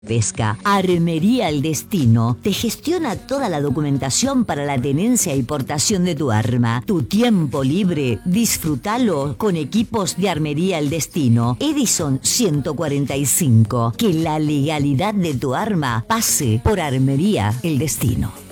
Pesca. Armería El Destino te gestiona toda la documentación para la tenencia y portación de tu arma. Tu tiempo libre, disfrútalo con equipos de Armería El Destino. Edison 145. Que la legalidad de tu arma pase por Armería El Destino.